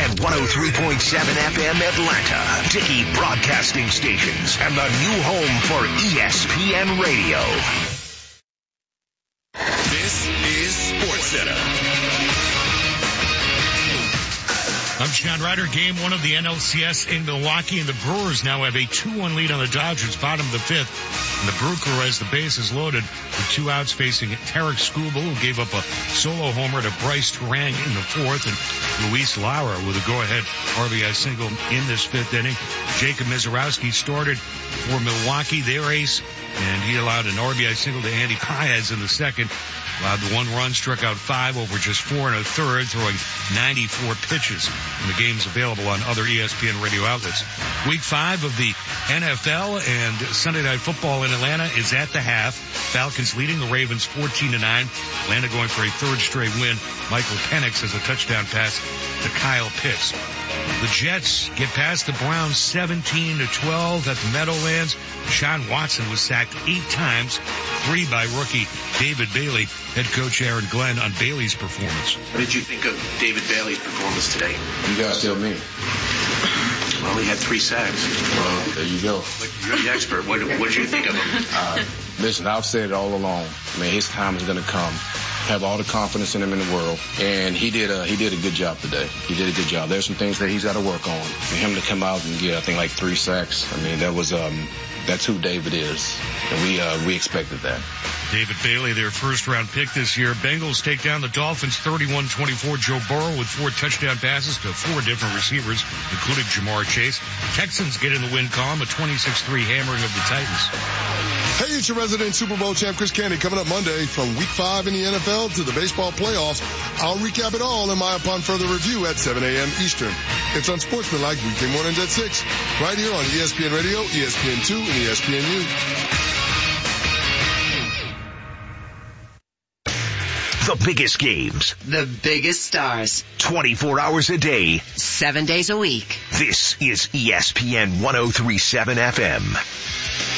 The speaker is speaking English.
ESPN 103.7 FM Atlanta, Dickey Broadcasting Stations, and the new home for ESPN Radio. This is SportsCenter. I'm John Ryder. Game 1 of the NLCS in Milwaukee, and the Brewers now have a 2-1 lead on the Dodgers, bottom of the 5th. And the Brew Crew has the bases loaded with 2 outs facing Tarek Skubal, who gave up a solo homer to Bryce Turang in the 4th, and Luis Lara with a go-ahead RBI single in this 5th inning. Jacob Mizorowski started for Milwaukee, their ace, and he allowed an RBI single to Andy Paez in the 2nd. Allowed the 1 run, struck out 5 over just 4 1/3, throwing 94 pitches. And the game's available on other ESPN radio outlets. Week 5 of the NFL and Sunday Night Football in Atlanta is at the half. Falcons leading the Ravens 14-9. Atlanta going for a 3rd straight win. Michael Penix has a touchdown pass to Kyle Pitts. The Jets get past the Browns 17-12 at the Meadowlands. Deshaun Watson was sacked 8 times, 3 by rookie David Bailey. Head coach Aaron Glenn on Bailey's performance. What did you think of David Bailey's performance today? You guys tell me. Well, he had 3 sacks. Well, there you go. You're the expert. What did you think of him? Listen, I've said it all along. I mean, his time is going to come. Have all the confidence in him in the world, and he did a good job today. He did a good job. There's some things that he's got to work on. For him to come out and get, I think, like 3 sacks. I mean, that's who David is, and we expected that. David Bailey, their first-round pick this year. Bengals take down the Dolphins 31-24. Joe Burrow with 4 touchdown passes to 4 different receivers, including Jamar Chase. Texans get in the win column, a 26-3 hammering of the Titans. Hey, it's your resident Super Bowl champ, Chris Candy, coming up Monday from Week 5 in the NFL to the baseball playoffs. I'll recap it all in my Upon Further review at 7 a.m. Eastern. It's on Sportsmanlike weekday mornings at 6, right here on ESPN Radio, ESPN2, and ESPNU. The biggest games. The biggest stars. 24 hours a day. 7 days a week. This is ESPN 103.7 FM.